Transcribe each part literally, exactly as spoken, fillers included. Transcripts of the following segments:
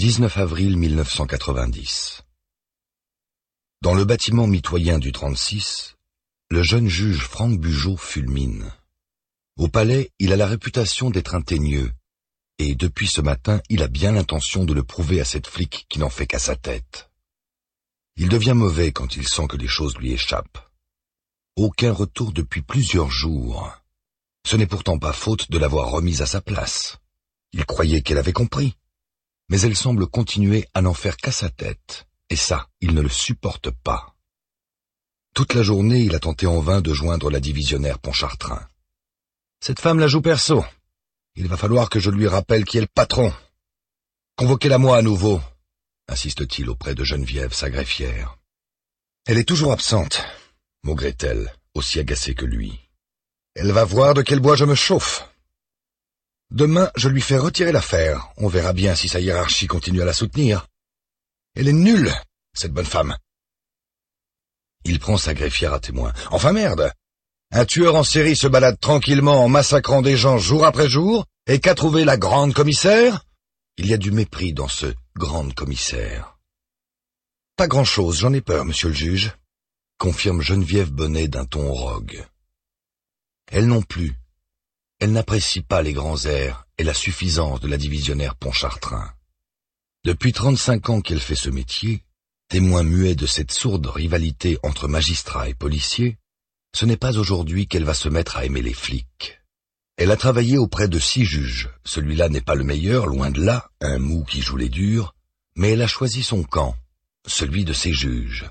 dix-neuf avril mille neuf cent quatre-vingt-dix. Dans le bâtiment mitoyen du trente-six, le jeune juge Franck Bugeaud fulmine. Au palais, il a la réputation d'être un teigneux, et depuis ce matin, il a bien l'intention de le prouver à cette flic qui n'en fait qu'à sa tête. Il devient mauvais quand il sent que les choses lui échappent. Aucun retour depuis plusieurs jours. Ce n'est pourtant pas faute de l'avoir remise à sa place. Il croyait qu'elle avait compris. Mais elle semble continuer à n'en faire qu'à sa tête, et ça, il ne le supporte pas. Toute la journée, il a tenté en vain de joindre la divisionnaire Pontchartrain. Cette femme la joue perso. Il va falloir que je lui rappelle qui est le patron. Convoquez-la moi à nouveau, insiste-t-il auprès de Geneviève, sa greffière. Elle est toujours absente, maugrait-elle, aussi agacée que lui. Elle va voir de quel bois je me chauffe. Demain, je lui fais retirer l'affaire. On verra bien si sa hiérarchie continue à la soutenir. Elle est nulle, cette bonne femme. Il prend sa greffière à témoin. Enfin merde! Un tueur en série se balade tranquillement en massacrant des gens jour après jour, et qu'a trouvé la grande commissaire? Il y a du mépris dans ce grande commissaire. Pas grand-chose, j'en ai peur, monsieur le juge, confirme Geneviève Bonnet d'un ton rogue. Elle non plus. Elle n'apprécie pas les grands airs et la suffisance de la divisionnaire Pontchartrain. Depuis trente-cinq ans qu'elle fait ce métier, témoin muet de cette sourde rivalité entre magistrats et policiers, ce n'est pas aujourd'hui qu'elle va se mettre à aimer les flics. Elle a travaillé auprès de six juges. Celui-là n'est pas le meilleur, loin de là, un mou qui joue les durs, mais elle a choisi son camp, celui de ses juges.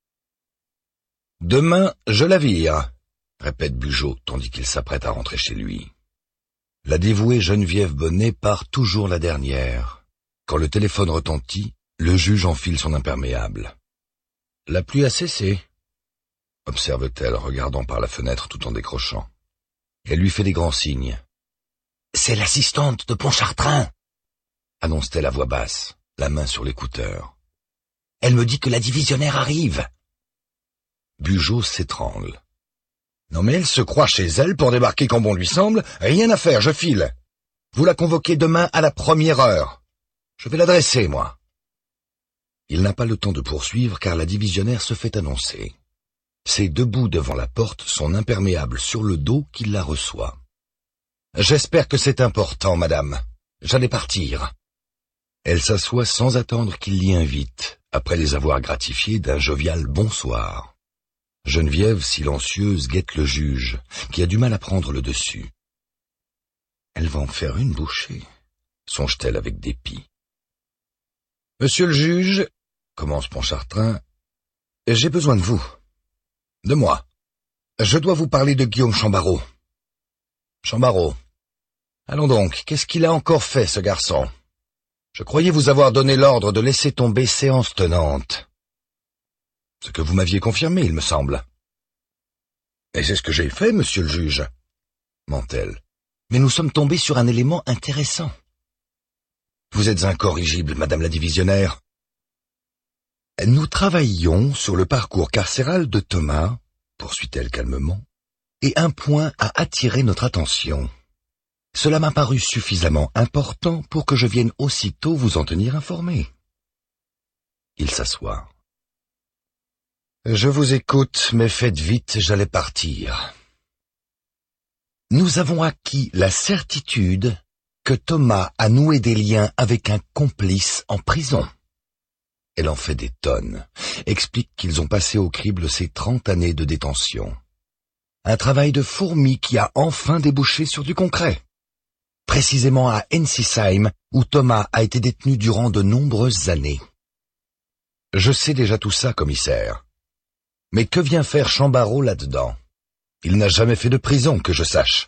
« Demain, je la vire », répète Bugeaud, tandis qu'il s'apprête à rentrer chez lui. La dévouée Geneviève Bonnet part toujours la dernière. Quand le téléphone retentit, le juge enfile son imperméable. « La pluie a cessé », observe-t-elle, regardant par la fenêtre tout en décrochant. Elle lui fait des grands signes. « C'est l'assistante de Pontchartrain !» annonce-t-elle à voix basse, la main sur l'écouteur. « Elle me dit que la divisionnaire arrive !» Bugeaud s'étrangle. Non mais elle se croit chez elle pour débarquer quand bon lui semble. Rien à faire, je file. Vous la convoquez demain à la première heure. Je vais l'adresser, moi. Il n'a pas le temps de poursuivre car la divisionnaire se fait annoncer. C'est debout devant la porte, son imperméable sur le dos, qu'il la reçoit. J'espère que c'est important, madame. J'allais partir. Elle s'assoit sans attendre qu'il l'y invite, après les avoir gratifiés d'un jovial bonsoir. Geneviève, silencieuse, guette le juge, qui a du mal à prendre le dessus. Elle va en faire une bouchée, songe-t-elle avec dépit. « Monsieur le juge, commence Pontchartrain, j'ai besoin de vous. De moi. Je dois vous parler de Guillaume Chambarot. »« Chambarot. Allons donc, qu'est-ce qu'il a encore fait, ce garçon? Je croyais vous avoir donné l'ordre de laisser tomber séance tenante. » Ce que vous m'aviez confirmé, il me semble. « Et c'est ce que j'ai fait, monsieur le juge, » ment-elle. « Mais nous sommes tombés sur un élément intéressant. »« Vous êtes incorrigible, madame la divisionnaire. »« Nous travaillions sur le parcours carcéral de Thomas, » poursuit-elle calmement, « et un point a attiré notre attention. Cela m'a paru suffisamment important pour que je vienne aussitôt vous en tenir informé. » Il s'assoit. « Je vous écoute, mais faites vite, j'allais partir. » Nous avons acquis la certitude que Thomas a noué des liens avec un complice en prison. Elle en fait des tonnes, explique qu'ils ont passé au crible ces trente années de détention. Un travail de fourmi qui a enfin débouché sur du concret. Précisément à Ensisheim, où Thomas a été détenu durant de nombreuses années. Je sais déjà tout ça, commissaire. Mais que vient faire Chambarot là-dedans? Il n'a jamais fait de prison, que je sache.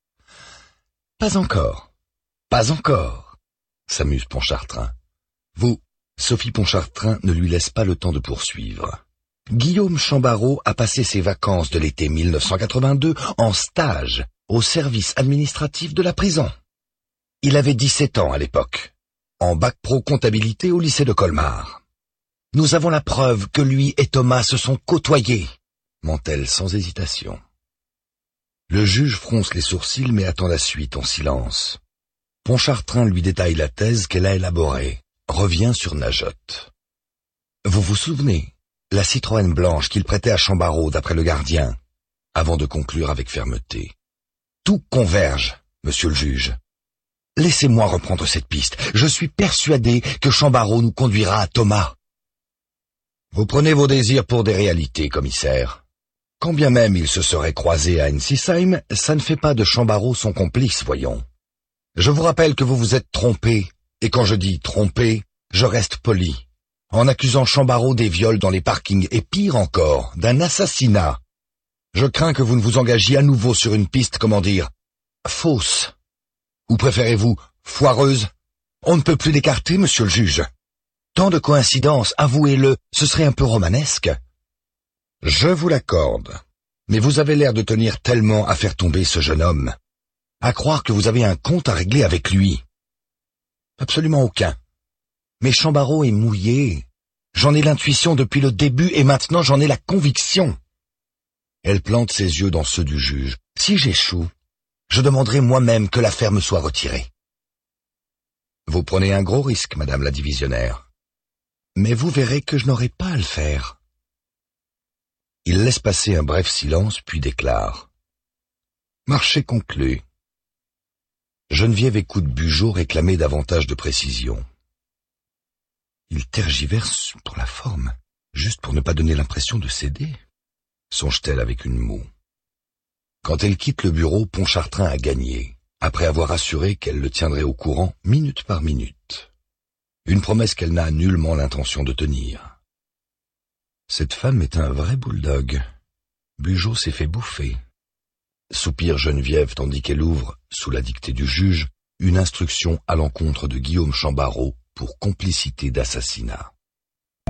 Pas encore, pas encore, s'amuse Pontchartrain. Vous, Sophie Pontchartrain ne lui laisse pas le temps de poursuivre. Guillaume Chambarot a passé ses vacances de l'été mille neuf cent quatre-vingt-deux en stage au service administratif de la prison. Il avait dix-sept ans à l'époque, en bac pro comptabilité au lycée de Colmar. Nous avons la preuve que lui et Thomas se sont côtoyés, ment-elle sans hésitation. Le juge fronce les sourcils mais attend la suite en silence. Pontchartrain lui détaille la thèse qu'elle a élaborée. revient sur Najotte. Vous vous souvenez, la Citroën blanche qu'il prêtait à Chambarot d'après le gardien, avant de conclure avec fermeté. Tout converge, monsieur le juge. Laissez-moi reprendre cette piste. Je suis persuadé que Chambarot nous conduira à Thomas. Vous prenez vos désirs pour des réalités, commissaire. Quand bien même il se serait croisé à Ensisheim, ça ne fait pas de Chambarot son complice, voyons. Je vous rappelle que vous vous êtes trompé, et quand je dis trompé, je reste poli, en accusant Chambarot des viols dans les parkings, et pire encore, d'un assassinat. Je crains que vous ne vous engagiez à nouveau sur une piste, comment dire, fausse. Ou préférez-vous foireuse? On ne peut plus l'écarter, monsieur le juge. Tant de coïncidences, avouez-le, ce serait un peu romanesque. Je vous l'accorde, mais vous avez l'air de tenir tellement à faire tomber ce jeune homme, à croire que vous avez un compte à régler avec lui. Absolument aucun. Mais Chambarot est mouillé. J'en ai l'intuition depuis le début et maintenant j'en ai la conviction. Elle plante ses yeux dans ceux du juge. Si j'échoue, je demanderai moi-même que l'affaire me soit retirée. Vous prenez un gros risque, madame la divisionnaire. Mais vous verrez que je n'aurai pas à le faire. Il laisse passer un bref silence, puis déclare. Marché conclu. Geneviève écoute Bugeaud réclamer davantage de précision. Il tergiverse pour la forme, juste pour ne pas donner l'impression de céder, songe-t-elle avec une moue. Quand elle quitte le bureau, Pontchartrain a gagné, après avoir assuré qu'elle le tiendrait au courant minute par minute. Une promesse qu'elle n'a nullement l'intention de tenir. Cette femme est un vrai bulldog. Bugeaud s'est fait bouffer. Soupire Geneviève tandis qu'elle ouvre, sous la dictée du juge, une instruction à l'encontre de Guillaume Chambarot pour complicité d'assassinat.